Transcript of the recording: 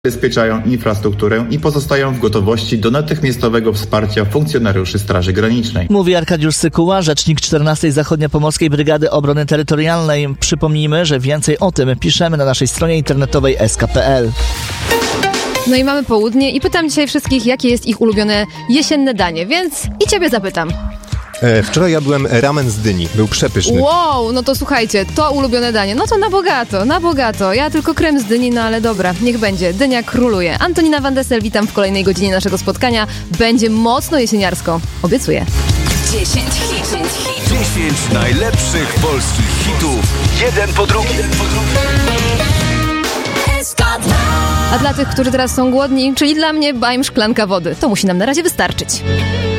zabezpieczają infrastrukturę i pozostają w gotowości do natychmiastowego wsparcia funkcjonariuszy Straży Granicznej. Mówi Arkadiusz Sykuła, rzecznik 14. Zachodniopomorskiej Brygady Obrony Terytorialnej. Przypomnijmy, że więcej o tym piszemy na naszej stronie internetowej sk.pl. No i mamy południe i pytam dzisiaj wszystkich, jakie jest ich ulubione jesienne danie, więc i ciebie zapytam. Wczoraj jadłem ramen z dyni. Był przepyszny. Wow, no to słuchajcie, to ulubione danie. No to na bogato, na bogato. Ja tylko krem z dyni, no ale dobra, niech będzie. Dynia króluje. Antonina Van Dessel, witam w kolejnej godzinie naszego spotkania. Będzie mocno jesieniarsko. Obiecuję. 10 najlepszych polskich hitów. Jeden po drugim. A dla tych, którzy teraz są głodni, czyli dla mnie, bajm szklanka wody. To musi nam na razie wystarczyć.